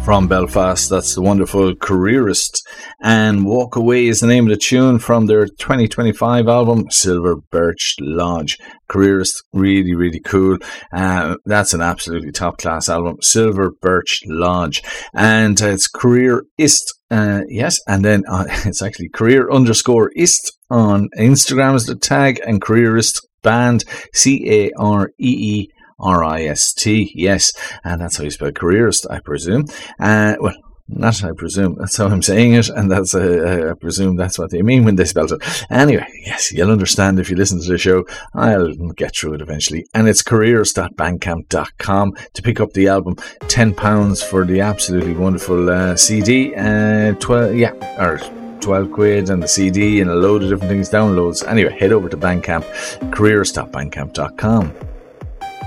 From Belfast, that's the wonderful Careerist, and Walk Away is the name of the tune from their 2025 album Silver Birch Lodge. Careerist, really, really cool. That's an absolutely top class album, Silver Birch Lodge, and it's Careerist, yes, and then it's actually career_ist on Instagram is the tag, and Careerist Band, CAREERIST, yes, and that's how you spell careerist, I presume. Well, not I presume, that's how I'm saying it, and that's I presume that's what they mean when they spell it. Anyway, yes, you'll understand if you listen to the show. I'll get through it eventually. And it's careers.bandcamp.com to pick up the album. £10 for the absolutely wonderful CD, 12 quid and the CD and a load of different things, downloads. Anyway, head over to Bandcamp, careers.bandcamp.com.